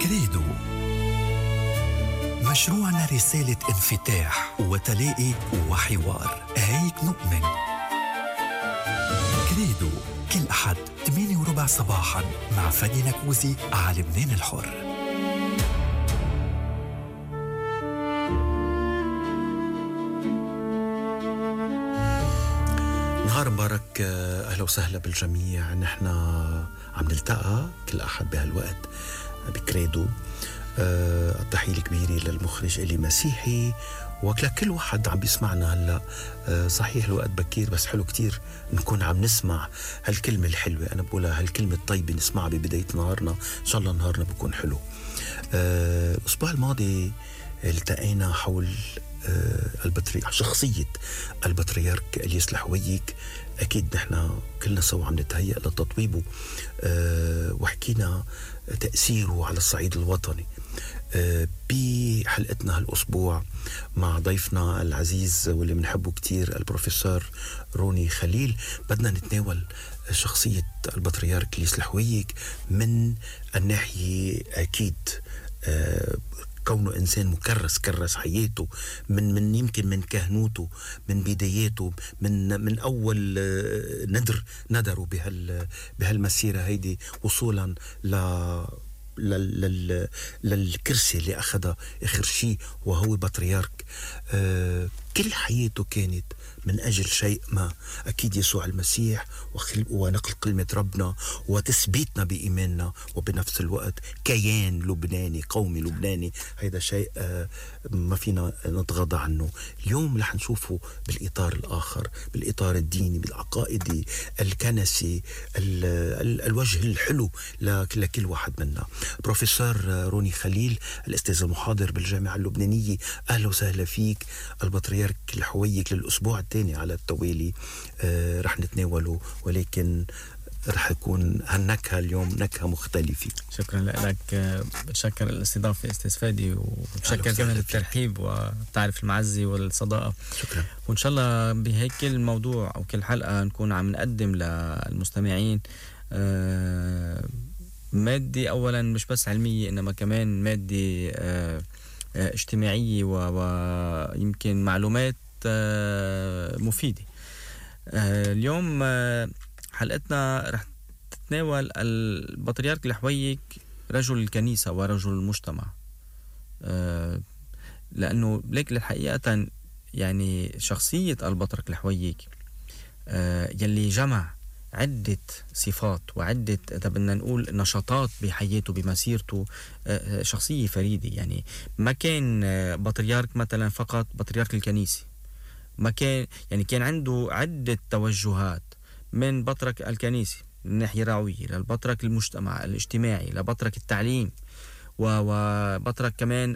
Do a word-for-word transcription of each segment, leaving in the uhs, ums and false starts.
كريدو مشروعنا رسالة انفتاح وتلاقي وحوار، هيك نؤمن. كريدو كل أحد ثمانية وربع صباحا مع فادي نكوزي على لبنان الحر. نهار مبارك، أهلا وسهلا بالجميع. نحن عم نلتقى كل أحد بهالوقت بكريدو. أه التحية الكبيرة للمخرج إلي مسيحي وكل واحد عم بيسمعنا هلأ. أه صحيح الوقت بكير بس حلو كتير نكون عم نسمع هالكلمة الحلوة، أنا بقولها هالكلمة الطيبة نسمعها ببداية نهارنا، إن شاء الله نهارنا بيكون حلو. أه الأسبوع الماضي التقينا حول أه البطريرك، شخصية البطريرك إلياس الحويك. أكيد نحن كلنا سوا عم نتهيأ لتطويبه أه وحكينا تأثيره على الصعيد الوطني. أه بحلقتنا هالأسبوع مع ضيفنا العزيز واللي بنحبه كتير البروفيسور روني خليل، بدنا نتناول شخصية البطريرك إلياس الحويك من الناحية أكيد أه كونه إنسان مكرس، كرس حياته من من يمكن من كهنوته، من بداياته، من من أول ندر ندروا بهال بهالمسيرة هيدي وصولا ل لل للكرسي اللي أخذها آخر شيء وهو بطريرك. أه كل حياته كانت من أجل شيء ما، أكيد يسوع المسيح ونقل كلمة ربنا وتثبيتنا بإيماننا، وبنفس الوقت كيان لبناني، قومي لبناني. هيدا شيء ما فينا نتغاضى عنه. اليوم رح نشوفه بالإطار الآخر، بالإطار الديني، بالعقائدي، الكنسي، ال ال الوجه الحلو لكل واحد منا. بروفيسور روني خليل، الأستاذ المحاضر بالجامعة اللبنانية، أهلا وسهلا فيك. البطريرك الحويك للأسبوع الثاني على التوالي آه رح نتناوله، ولكن رح يكون هالنكهة اليوم نكهة مختلفة. شكرا لك، بتشكر الاستضافة أستاذ فادي، وبتشكر كمان الترحيب وتعرف المعزة والصداقة. شكرا. وإن شاء الله بهيك كل موضوع أو كل حلقة نكون عم نقدم للمستمعين آه مادة أولا مش بس علمية، إنما كمان مادة آه اجتماعية ويمكن معلومات مفيدة. اليوم حلقتنا رح تتناول البطريرك الحويك، رجل الكنيسة ورجل المجتمع، لأنه ليك الحقيقة يعني شخصية البطرك الحويك يلي جمع عدة صفات وعدة إذا بدنا نقول نشاطات بحياته بمسيرته. شخصية فريدة، يعني ما كان بطريرك مثلا فقط بطريرك الكنيسة، ما كان يعني كان عنده عدة توجهات، من بطرك الكنيسة من الناحية الرعوية، للبطرك المجتمع الاجتماعي، لبطرك التعليم، وبطرك كمان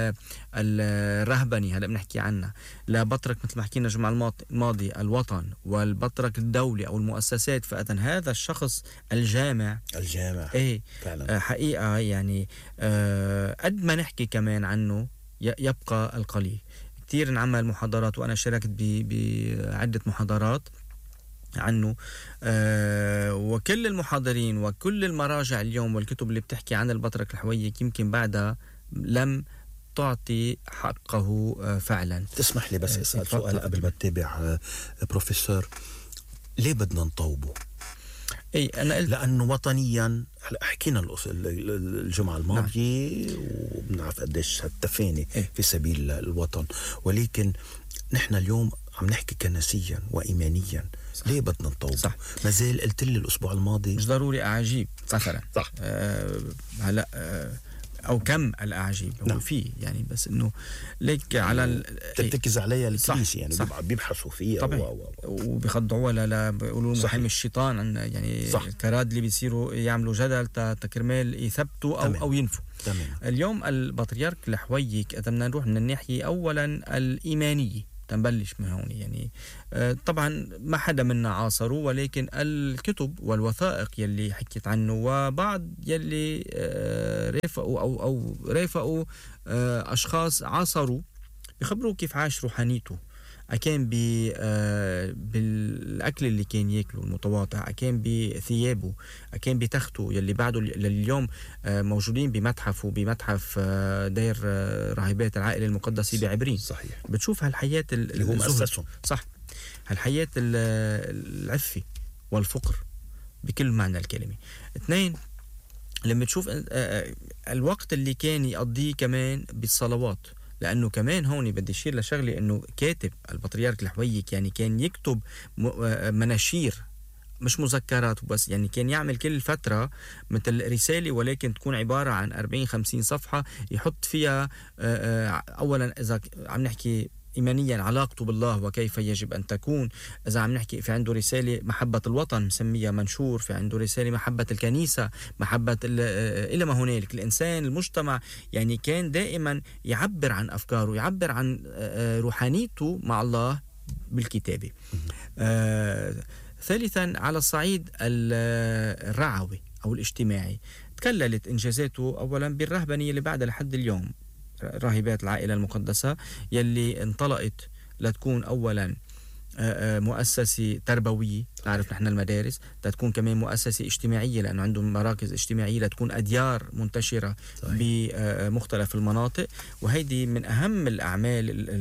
الرهبني هلا بنحكي عنها، لبطرك مثل ما حكينا الجمعة الماضي الوطن، والبطرك الدولي أو المؤسسات. فإذن هذا الشخص الجامع الجامع ايه فعلا. حقيقة يعني آه قد ما نحكي كمان عنه يبقى القليل. كتير نعمل محاضرات، وأنا شاركت بعدة محاضرات عنه، آه وكل المحاضرين وكل المراجع اليوم والكتب اللي بتحكي عن البطرك الحويك يمكن بعدها لم تعطي حقه آه فعلا. تسمح لي بس أسأل سؤال قبل ما تتابع آه بروفيسور، ليه بدنا نطوبه؟ اي انا قلت لانه وطنيا هلا حكينا الجمعه الماضيه وبنعرف قديش هالتفاني إيه؟ في سبيل الوطن، ولكن نحن اليوم عم نحكي كنسيا وايمانيا. صح. ليه بدنا نطوب؟ ما زال قلت لي الاسبوع الماضي مش ضروري اعاجيب مثلا. صح. آه هلا آه او كم الاعاجيب هو نعم. فيه يعني، بس انه ليك على ترتكز عليها الكنيسه يعني. صح. بيبحثوا فيها و... وبيخضعوها لا بيقولوا محامي الشيطان عن يعني صح. الكراد اللي بيصيروا يعملوا جدل تكرمال يثبتوا او تمام. او ينفوا. تمام. اليوم البطريرك الحويك اذا بدنا نروح من الناحيه اولا الايمانيه، تنبلش من هون يعني. آه طبعا ما حدا منا عاصره، ولكن الكتب والوثائق يلي حكيت عنه وبعض يلي آه رافقوا او او رافقوا آه اشخاص عاصروا بيخبروا كيف عاش روحانيته أكان بالأكل اللي كان يأكله المتواضع، أكان بثيابه، أكان بتخته يلي بعده لليوم موجودين بمتحف وبمتحف دير راهبات العائلة المقدسة بعبرين. صحيح. بتشوف هالحياة اللي هو مؤسسهم. صح، هالحياة العفة والفقر بكل معنى الكلمة. اثنين، لما تشوف الوقت اللي كان يقضيه كمان بالصلوات، لأنه كمان هون بدي أشير لشغلي أنه كاتب البطريرك الحويك يعني كان يكتب مناشير مش مذكرات بس، يعني كان يعمل كل فترة مثل رسالة ولكن تكون عبارة عن أربعين خمسين صفحة يحط فيها أولا إذا عم نحكي إيمانيا علاقته بالله وكيف يجب أن تكون، إذا عم نحكي في عنده رسالة محبة الوطن مسميها منشور، في عنده رسالة محبة الكنيسة، محبة إلى ما هنالك الإنسان المجتمع، يعني كان دائما يعبر عن أفكاره، يعبر عن روحانيته مع الله بالكتابة. آه ثالثا، على الصعيد الرعوي أو الاجتماعي تكللت إنجازاته أولا بالرهبنية اللي بعدها لحد اليوم، راهبات العائلة المقدسة يلي انطلقت لتكون أولا مؤسسة تربوية، نعرف نحن المدارس، تكون كمان مؤسسة اجتماعية لأنه عندهم مراكز اجتماعية، لتكون أديار منتشرة بمختلف المناطق. وهيدي من أهم الأعمال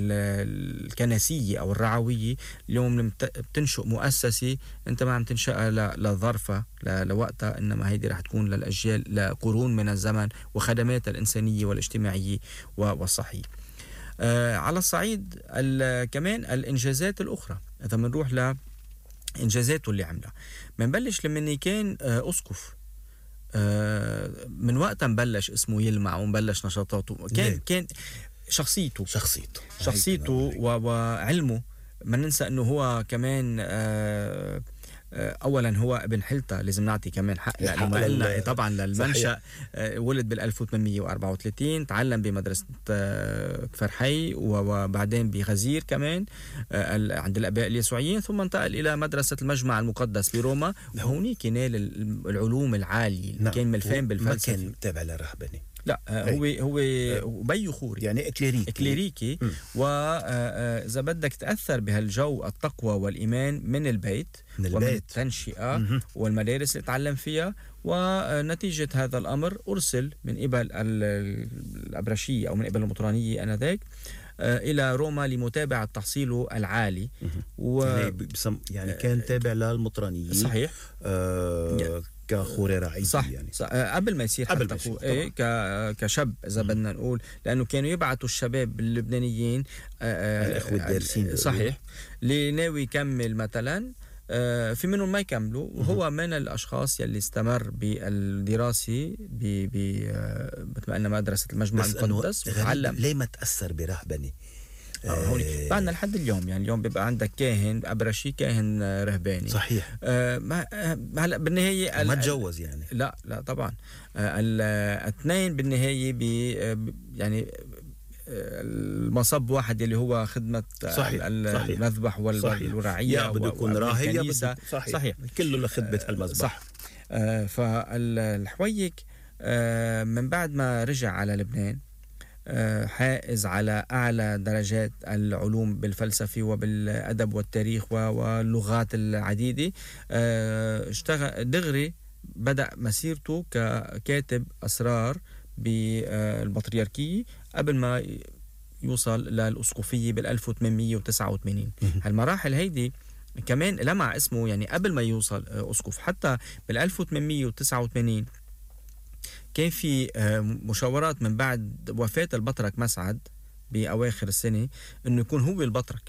الكنسية أو الرعوية. اليوم لما بتنشئ مؤسسة أنت ما عم تنشأها لظرفة لوقتها، إنما هيدي رح تكون للأجيال لقرون من الزمن، وخدمات الإنسانية والاجتماعية والصحية. آه على الصعيد كمان الإنجازات الأخرى، إذا منروح لإنجازاته اللي عملها، منبلش لمن كان آه أسقف، آه من وقتها مبلش اسمه يلمع ومبلش نشاطاته، كان كان شخصيته شخصيته شخصيته وعلمه. ما ننسى أنه هو كمان آه اولا هو ابن حلتا، لازم نعطي كمان حق لانه ما قلنا طبعا للمنشأ. ولد بال ألف وثمانمية وأربعة وثلاثين، تعلم بمدرسة كفر حي وبعدين بغزير كمان عند الاباء اليسوعيين، ثم انتقل الى مدرسة المجمع المقدس بروما، وهونيك نال العلوم العالية. نعم. كان ملفان بالفلسفة، ما كان تابع للرهبنة، لا هو هو بيو خوري يعني اكليريكي, إكليريكي. واذا بدك تاثر بهالجو التقوى والايمان من البيت من ومن البيت. التنشئه م- والمدارس اللي تعلم فيها، ونتيجه هذا الامر ارسل من قبل الابرشيه او من قبل المطرانيه انذاك الى روما لمتابعه تحصيله العالي. و... يعني, بسم... يعني كان تابع للمطرانيه. صحيح. آه... كخوري رعيدي. صح. يعني صح. قبل ما يصير قبل حتى ما ايه ك... كشاب اذا بدنا نقول، لانه كانوا يبعثوا الشباب اللبنانيين الاخوه الدارسين. صحيح. اللي ناوي يكمل مثلا، في منهم ما يكملوا، وهو من الاشخاص يلي استمر بالدراسه ب مثل ما قلنا مدرسه المجمع المقدس وتعلم. ليه ما تاثر برهبنه؟ آه هوني بعدنا لحد اليوم، يعني اليوم بيبقى عندك كاهن أبرشي، كاهن رهباني. صحيح. آه هلا بالنهاية ما تجوز يعني؟ لا لا طبعا. آه الاثنين بالنهاية بي يعني المصب واحد اللي هو خدمة صحيح. المذبح والرعية، يا بده يكون راهي يا بده. صحيح. صحيح كله لخدمة المذبح. صح. آه فالحويك آه من بعد ما رجع على لبنان حائز على أعلى درجات العلوم بالفلسفة وبالأدب والتاريخ واللغات العديدة. اشتغل دغري، بدأ مسيرته ككاتب أسرار بالبطريركية قبل ما يوصل للأسقفية بالألف وثمانمية وتسعة وثمانين. هالمراحل هيدي كمان لمع اسمه، يعني قبل ما يوصل أسقف حتى بالألف وثمانمية وتسعة وثمانين كان في مشاورات من بعد وفاة البطرك مسعد بأواخر السنة إنه يكون هو البطرك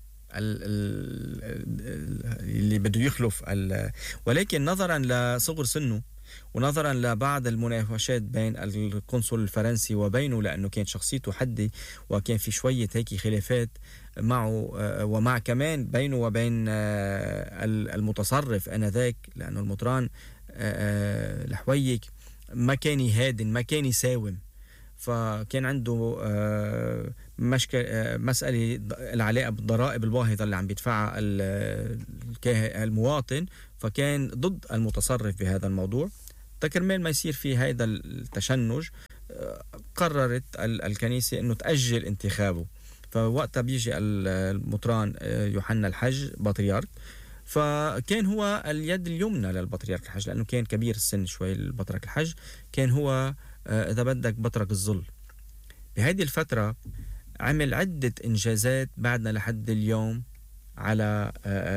اللي بده يخلف، ولكن نظرا لصغر سنه ونظرا لبعض المناوشات بين القنصل الفرنسي وبينه، لأنه كانت شخصيته حدي وكان في شوية هيك خلافات معه، ومع كمان بينه وبين المتصرف آنذاك، لأنه المطران الحويك ما كان يهادن، ما كان يساوم، فكان عنده مشكلة مسألة العلاقة بالضرائب الباهظة اللي عم بيدفعها المواطن، فكان ضد المتصرف بهذا الموضوع. تكرمال ما يصير في هذا التشنج قررت الكنيسة أنه تأجل انتخابه، فوقتها بيجي المطران يوحنا الحج بطريرك، فكان هو اليد اليمنى للبطريرك الحج، لأنه كان كبير السن شوي البطرك الحج، كان هو إذا بدك بطرك الظل. بهذه الفترة عمل عدة إنجازات بعدنا لحد اليوم على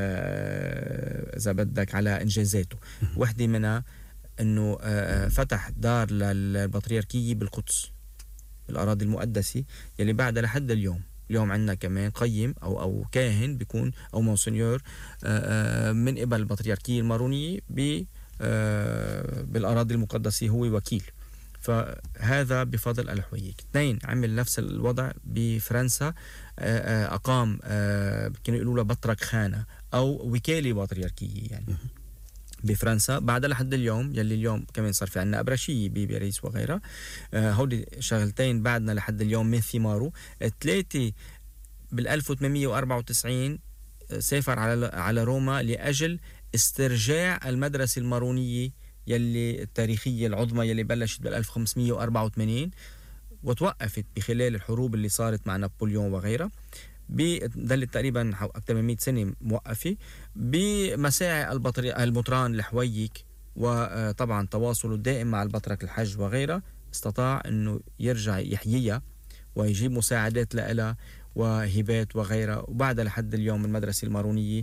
إذا بدك على إنجازاته. واحدة منها أنه فتح دار للبطريركية بالقدس، الأراضي المقدسة يلي بعدها لحد اليوم. اليوم عندنا كمان قيم أو أو كاهن بيكون أو مونسنيور من قبل البطريركية المارونية بالأراضي المقدسة، هو وكيل. فهذا بفضل الحويك. اثنين، عمل نفس الوضع بفرنسا، أقام كانوا يقولوا له بطرك خانة أو وكالة بطريركية يعني بفرنسا. بعد لحد اليوم يلي اليوم كمان صار في عنا أبرشية بباريس وغيرها. هودي شغلتين بعدنا لحد اليوم من ثماره. ثلاثة، بال ألف وثمانمية وأربعة وتسعين سافر على على روما لأجل استرجاع المدرسة المارونية يلي التاريخية العظمى يلي بلشت بال ألف وخمسمية وأربعة وثمانين وتوقفت بخلال الحروب اللي صارت مع نابليون وغيرها، بدلت تقريبا أكثر من مئة سنة موقفة، بمساعي البطري المطران الحويك وطبعا تواصله الدائم مع البطرك الحج وغيرها، استطاع أنه يرجع يحييها ويجيب مساعدات لها وهبات وغيرها. وبعد لحد اليوم المدرسة المارونية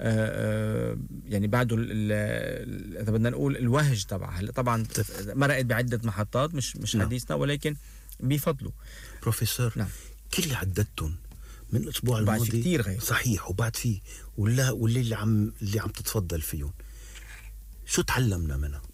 يعني بعده إذا بدنا نقول الوهج تبعها طبعا مرقت بعدة محطات، مش مش نعم. حديثنا ولكن بفضله. بروفيسور نعم. كل اللي عددتهم من الأسبوع الماضي كتير غير صحيح، وبعد فيه ولا واللي اللي عم اللي عم تتفضل فيهم، شو تعلمنا منها؟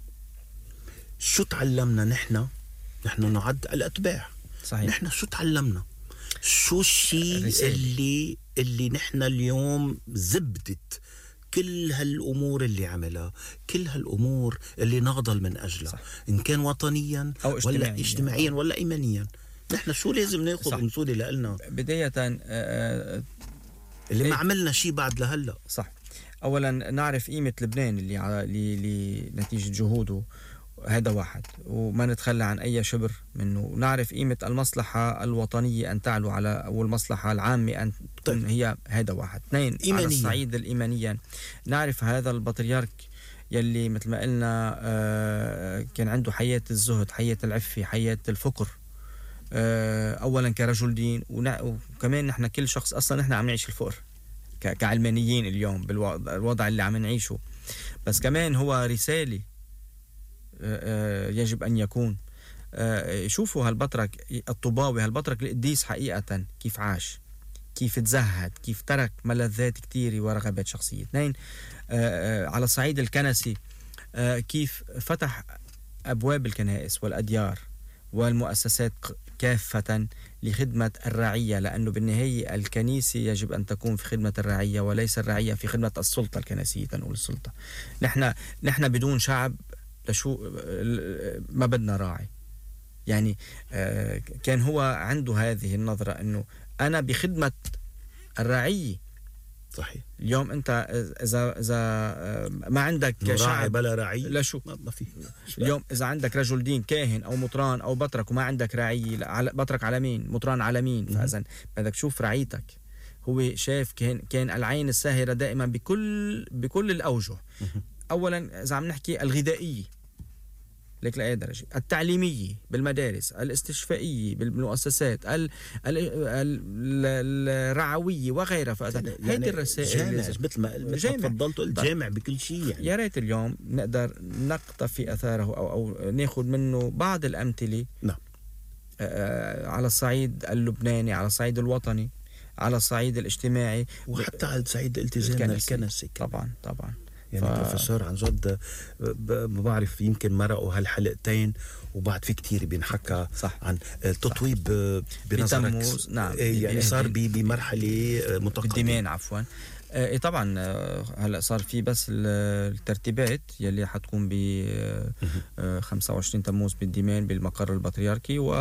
شو تعلمنا نحن نحن نعد الأتباع صحيح. نحن شو تعلمنا؟ شو الشيء اللي اللي نحن اليوم زبدت كل هالأمور اللي عملها، كل هالأمور اللي نغضل من أجلها صح. إن كان وطنيا أو اجتماعيا ولا اجتماعيا ولا إيمانيا، نحن شو لازم ناخذ مسؤولية لنا؟ بداية آه اللي ما عملنا شيء بعد لهلا صح. أولا نعرف قيمة لبنان اللي على لنتيجة جهوده، هذا واحد، وما نتخلى عن أي شبر منه. نعرف قيمة المصلحة الوطنية أن تعلو على أو المصلحة العامة أن تكون هي، هذا واحد. اثنين، على الصعيد الإيمانيا نعرف هذا البطريرك يلي مثل ما قلنا آه كان عنده حياة الزهد، حياة العفة، حياة الفقر آه أولا كرجل دين، وكمان نحن كل شخص أصلا نحن عم نعيش الفقر كعلمانيين اليوم بالوضع اللي عم نعيشه، بس كمان هو رسالة يجب أن يكون. شوفوا هالبطرك الطوباوي، هالبطرك القديس حقيقة كيف عاش، كيف تزهد، كيف ترك ملذات كتيرة ورغبات شخصية. اثنين، على الصعيد الكنسي كيف فتح أبواب الكنائس والأديار والمؤسسات كافة لخدمة الرعية، لأنه بالنهاية الكنيسة يجب أن تكون في خدمة الرعية وليس الرعية في خدمة السلطة الكنسية. تنقول السلطة نحن نحن بدون شعب لشو ما بدنا راعي يعني. آه كان هو عنده هذه النظرة أنه أنا بخدمة الرعية صحيح. اليوم أنت إذا إذا ما عندك شعب بلا رعي لا شو ما في. اليوم إذا عندك رجل دين كاهن أو مطران أو بطرك وما عندك رعية، بطرك على مين؟ مطران على مين؟ فإذا بدك تشوف رعيتك. هو شاف كان كان العين الساهرة دائما بكل بكل الأوجه. أولا إذا عم نحكي الغذائية لك لأي درجة، التعليمية بالمدارس، الاستشفائية بالمؤسسات، ال الرعوية وغيرها. فهذه يعني الرسائل جامع مثل ما تفضلت قلت جامع بكل شيء يعني. يا ريت اليوم نقدر نقتفي أثاره أو أو ناخذ منه بعض الأمثلة. نعم. على الصعيد اللبناني، على الصعيد الوطني، على الصعيد الاجتماعي، وحتى على الصعيد الالتزام الكنسي. طبعا طبعا يعني ف... بروفيسور عن جد ما بعرف يمكن مرقوا هالحلقتين وبعد في كتير بينحكى صح. عن التطويب بنظرك. نعم. يعني صار بمرحلة متقدمة بالديمان عفوا. إيه طبعا هلا صار في بس الترتيبات يلي حتكون ب خمسة وعشرين تموز بالديمان بالمقر البطريركي، و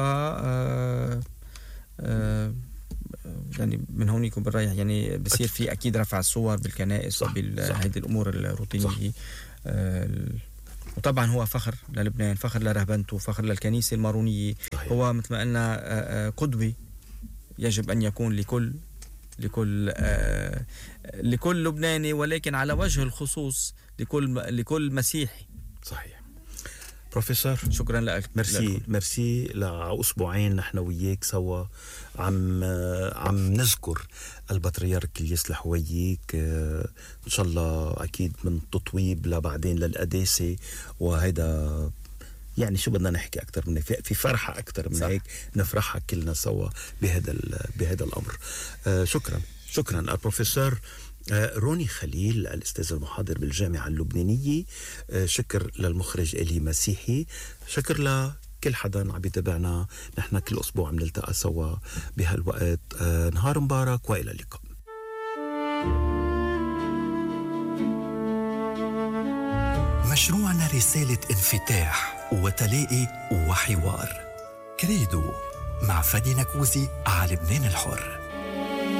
يعني من هونيك وبالرايح يعني بصير في اكيد رفع الصور بالكنائس وبهذه الامور الروتينيه. آه وطبعا هو فخر للبنان، فخر لرهبنته، فخر للكنيسه المارونيه. صحيح. هو مثل ما قلنا آه قدوه يجب أن يكون لكل لكل آه لكل لبناني، ولكن على وجه الخصوص لكل لكل مسيحي. صحيح. بروفيسور شكرا لك. ميرسي لكم. ميرسي. لأسبوعين نحن وياك سوا عم عم نذكر البطريرك الياس الحويك، ان شاء الله اكيد من تطويب لبعدين للقداسه، وهذا يعني شو بدنا نحكي اكثر من هيك، في فرحه اكثر من هيك نفرحها كلنا سوا بهذا بهذا الامر. آه شكرا شكرا البروفيسور روني خليل الأستاذ المحاضر بالجامعة اللبنانية. شكر للمخرج إلي مسيحي، شكر لكل حدا عم يتابعنا. نحن كل أسبوع عم نلتقى سوا بهالوقت. نهار مبارك وإلى اللقاء. مشروعنا رسالة انفتاح وتلاقي وحوار. كريدو مع فادي نكوزي على لبنان الحر.